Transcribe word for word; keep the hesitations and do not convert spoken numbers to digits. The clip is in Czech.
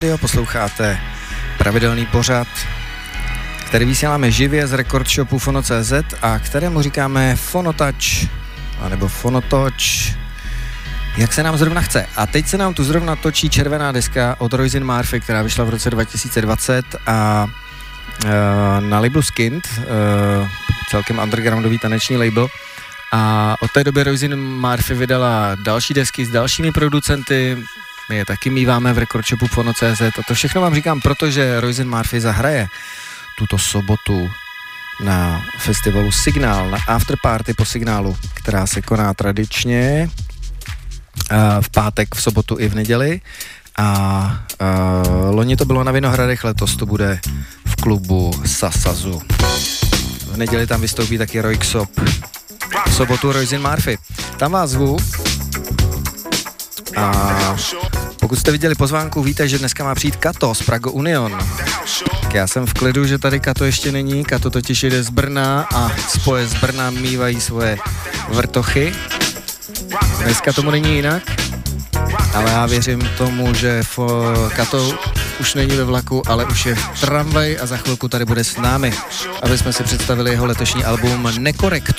Posloucháte pravidelný pořad, který vysíláme živě z Record Shopu Fono tečka cé zet a kterému říkáme Fonotouch, anebo Fonotoč, jak se nám zrovna chce. A teď se nám tu zrovna točí červená deska od Roisin Murphy, která vyšla v roce dva tisíce dvacet a e, na labelu Skinned, e, celkem undergroundový taneční label. A od té doby Roisin Murphy vydala další desky s dalšími producenty. My je taky míváme v Record Shopu Fono tečka cé zet a to všechno vám říkám, protože Roisin Murphy zahraje tuto sobotu na festivalu Signál, na afterparty po Signálu, která se koná tradičně v pátek, v sobotu i v neděli a uh, loni to bylo na Vinohradech, letos to bude v klubu Sasazu. V neděli tam vystoupí taky Roixop, v sobotu Roisin Murphy. Tam vás zvu a pokud jste viděli pozvánku, víte, že dneska má přijít Kato z Prago Union. Tak já jsem v klidu, že tady Kato ještě není, Kato totiž jde z Brna a spoje z Brna mývají svoje vrtochy. Dneska tomu není jinak, ale já věřím tomu, že Kato už není ve vlaku, ale už je v tramvaji a za chvilku tady bude s námi, aby jsme si představili jeho letošní album Nekorektu.